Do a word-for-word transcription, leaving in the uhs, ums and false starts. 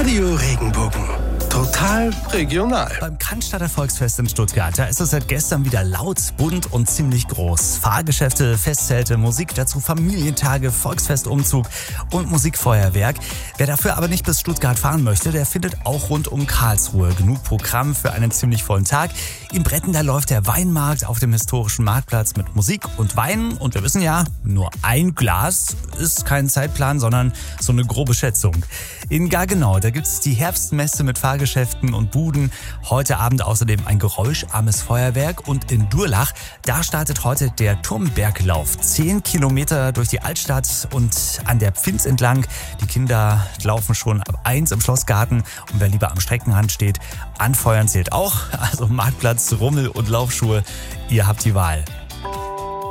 Radio Regenbogen. Total regional. Beim Cannstatter Volksfest in Stuttgart, da ist es seit gestern wieder laut, bunt und ziemlich groß. Fahrgeschäfte, Festzelte, Musik, dazu Familientage, Volksfestumzug und Musikfeuerwerk. Wer dafür aber nicht bis Stuttgart fahren möchte, der findet auch rund um Karlsruhe genug Programm für einen ziemlich vollen Tag. In Bretten, da läuft der Weinmarkt auf dem historischen Marktplatz mit Musik und Wein. Und wir wissen ja, nur ein Glas ist kein Zeitplan, sondern so eine grobe Schätzung. In Gargenau, da gibt es die Herbstmesse mit Fahrgeschäften und Buden. Heute Abend außerdem ein geräuscharmes Feuerwerk. Und in Durlach, da startet heute der Turmberglauf. Zehn Kilometer durch die Altstadt und an der Pfinz entlang. Die Kinder laufen schon ab eins im Schlossgarten. Und wer lieber am Streckenrand steht, anfeuern zählt auch. Also Marktplatz, Rummel und Laufschuhe, ihr habt die Wahl.